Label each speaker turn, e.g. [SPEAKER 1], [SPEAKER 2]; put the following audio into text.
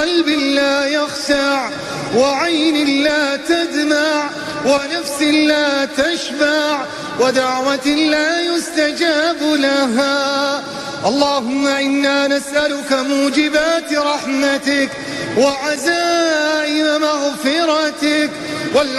[SPEAKER 1] قلب لا يخشع وعين لا تدمع ونفس لا تشبع ودعوة لا يستجاب لها. اللهم إنا نسألك موجبات رحمتك وعزائم مغفرتك